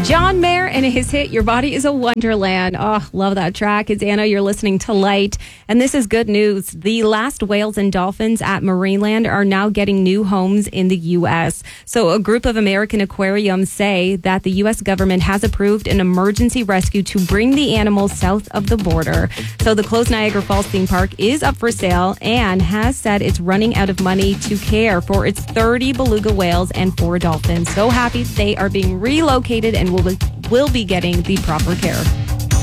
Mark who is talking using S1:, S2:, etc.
S1: John Mayer and his hit, Your Body is a Wonderland. Oh, love that track. It's Anna. You're listening to Light. And this is good news. The last whales and dolphins at Marineland are now getting new homes in the U.S. So a group of American aquariums say that the U.S. government has approved an emergency rescue to bring the animals south of the border. So the closed Niagara Falls theme park is up for sale and has said it's running out of money to care for its 30 beluga whales and 4 dolphins. So happy they are being relocated and will be getting the proper care.